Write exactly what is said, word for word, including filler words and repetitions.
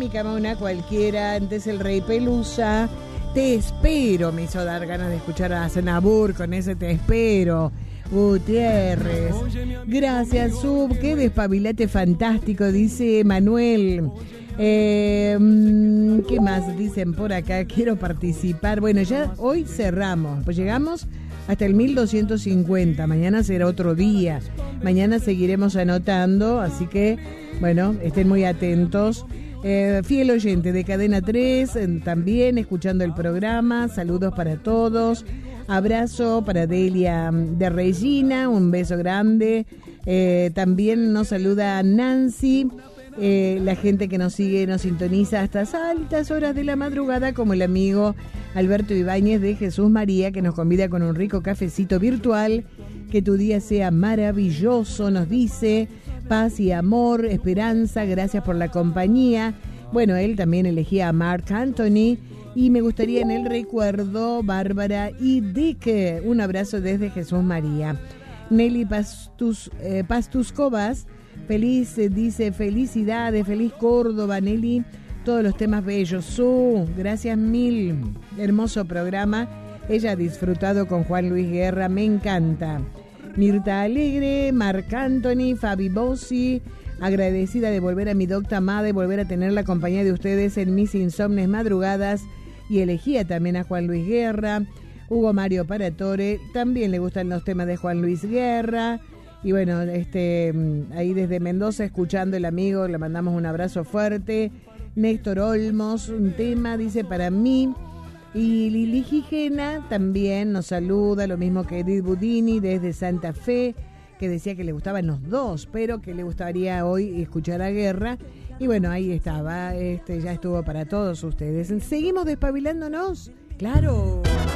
Mi cama una cualquiera, antes el Rey Pelusa. Te espero, me hizo dar ganas de escuchar a Zenabur con ese te espero. Gutiérrez. Gracias, Sub. Qué despabilate fantástico, dice Manuel. Eh, ¿Qué más dicen por acá? Quiero participar. Bueno, ya hoy cerramos. Pues llegamos hasta el mil doscientos cincuenta. Mañana será otro día. Mañana seguiremos anotando. Así que, bueno, estén muy atentos. Eh, fiel oyente de Cadena tres, eh, también escuchando el programa. Saludos para todos. Abrazo para Delia de Regina, un beso grande. Eh, también nos saluda Nancy, eh, la gente que nos sigue, nos sintoniza hasta altas horas de la madrugada, como el amigo Alberto Ibáñez de Jesús María, que nos convida con un rico cafecito virtual. Que tu día sea maravilloso, nos dice. Paz y amor, esperanza, gracias por la compañía. Bueno, él también elegía a Marc Anthony. Y me gustaría en el recuerdo, Bárbara y Dick. Un abrazo desde Jesús María. Nelly Pastus, eh, Pastuscovas, feliz, eh, dice, felicidades, feliz Córdoba, Nelly. Todos los temas bellos. Su, gracias mil. Hermoso programa. Ella ha disfrutado con Juan Luis Guerra, me encanta. Mirta Alegre, Marc Anthony, Fabi Bossi. Agradecida de volver a mi docta amada y volver a tener la compañía de ustedes en mis insomnes madrugadas. Y elegía también a Juan Luis Guerra. Hugo Mario Paratore, también le gustan los temas de Juan Luis Guerra. Y bueno, este ahí desde Mendoza escuchando el amigo, le mandamos un abrazo fuerte. Néstor Olmos, un tema, dice, para mí. Y Lili Gijena también nos saluda, lo mismo que Edith Budini desde Santa Fe, que decía que le gustaban los dos, pero que le gustaría hoy escuchar a Guerra. Y bueno, ahí estaba, este ya estuvo para todos ustedes. ¿Seguimos despabilándonos? ¡Claro!